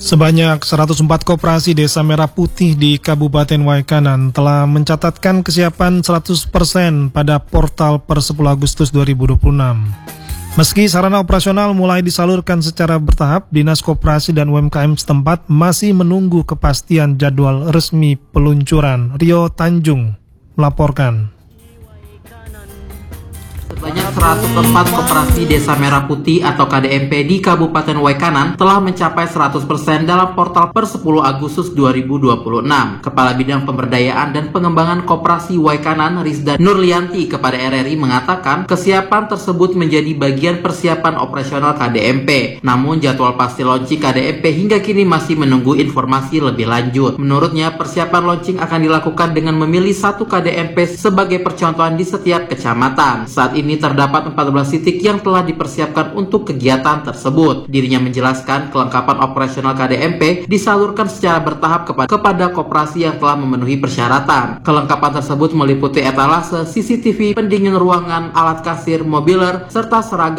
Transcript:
Sebanyak 104 koperasi Desa Merah Putih di Kabupaten Waikanan telah mencatatkan kesiapan 100% pada portal per 10 Agustus 2026. Meski sarana operasional mulai disalurkan secara bertahap, Dinas Koperasi dan UMKM setempat masih menunggu kepastian jadwal resmi peluncuran. Rio Tanjung melaporkan. Sebanyak 104 koperasi Desa Merah Putih atau KDMP di Kabupaten Waikanan telah mencapai 100% dalam portal per 10 Agustus 2026. Kepala Bidang Pemberdayaan dan Pengembangan Koperasi Waikanan Rizda Nurlianti kepada RRI mengatakan kesiapan tersebut menjadi bagian persiapan operasional KDMP. Namun jadwal pasti launching KDMP hingga kini masih menunggu informasi lebih lanjut. Menurutnya persiapan launching akan dilakukan dengan memilih satu KDMP sebagai percontohan di setiap kecamatan. Saat ini terdapat 14 titik yang telah dipersiapkan untuk kegiatan tersebut. Dirinya menjelaskan kelengkapan operasional KDMP disalurkan secara bertahap kepada koperasi yang telah memenuhi persyaratan. Kelengkapan tersebut meliputi etalase, CCTV, pendingin ruangan, alat kasir, mobiler, serta seragam